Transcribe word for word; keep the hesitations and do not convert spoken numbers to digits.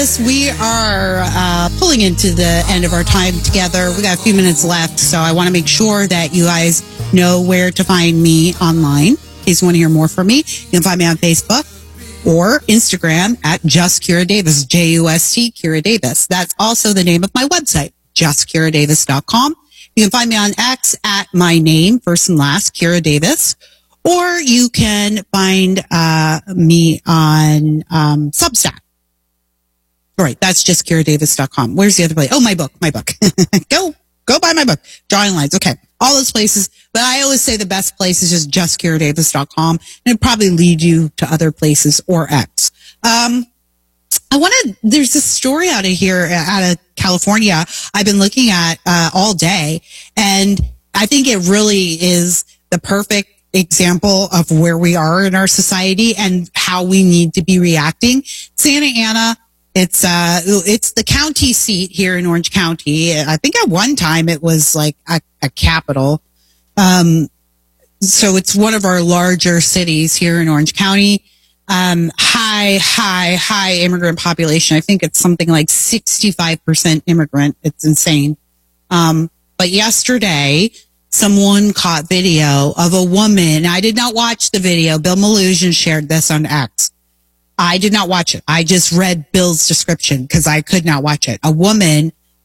Davis. We are uh, pulling into the end of our time together. We got a few minutes left, so I want to make sure that you guys know where to find me online. In case you want to hear more from me, you can find me on Facebook or Instagram at Just Kira Davis, J U S T Kira Davis. That's also the name of my website, just kira davis dot com. You can find me on X at my name, first and last, Kira Davis. Or you can find uh, me on um, Substack. All right, that's just kira davis dot com. Where's the other place? Oh, my book, my book. go, go buy my book, Drawing Lines. Okay, all those places. But I always say the best place is just just kira davis dot com, and it'll probably lead you to other places or X. Um, I want to, there's this story out of here, out of California, I've been looking at uh, all day, and I think it really is the perfect example of where we are in our society and how we need to be reacting. Santa Ana, it's uh it's the county seat here in Orange County. I think at one time it was like a, a capital. Um so it's one of our larger cities here in Orange County. Um high, high, high immigrant population. I think it's something like sixty-five percent immigrant. It's insane. Um but yesterday someone caught video of a woman. I did not watch the video. Bill Malhusian shared this on X. I did not watch it. I just read Bill's description because I could not watch it. A woman